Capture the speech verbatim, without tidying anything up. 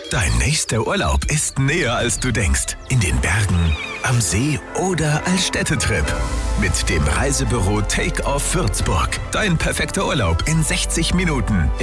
Dein nächster Urlaub ist näher, als du denkst. In den Bergen, am See oder als Städtetrip. Mit dem Reisebüro Take Off Würzburg. Dein perfekter Urlaub in sechzig Minuten.